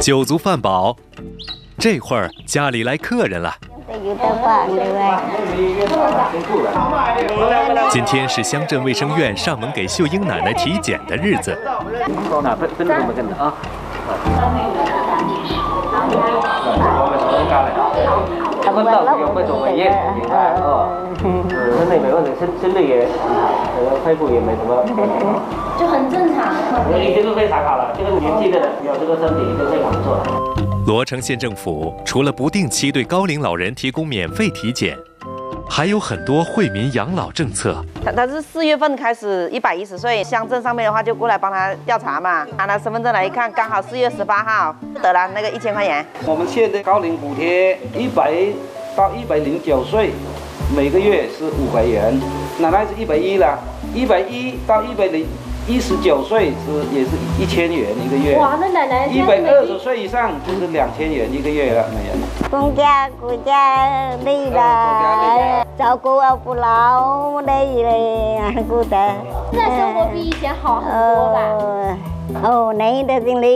酒足饭饱，这会儿家里来客人了。今天是乡镇卫生院上门给秀英奶奶体检的日子。 分这么跟的啊。分到有会做胃液，身体没问题，身体也肺部也没什么， 就很正常。 你这个非常好了，这个年纪的人有这个身体就非常不错了。 罗城县政府除了不定期对高龄老人提供免费体检，还有很多惠民养老政策。 他是4月份开始110岁，乡镇上面的话就过来帮他调查嘛，拿他身份证来一看，刚好4月18号得了那个1000块钱。 我们县的高龄补贴100到109岁，每个月是500元，奶奶是110了，110到119岁也是1000元一个月。 哇，那奶奶 120岁以上就是2000元一个月了，每人。 国家累了，照顾不老累了，顾得。 现在生活比以前好很多吧？ 哦，累的真累。